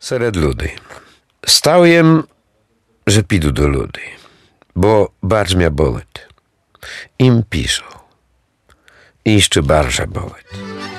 Серед людей. Став їм, że піду до людей, bo barż mnie bolet. Im piszą. I jeszcze barża bolet.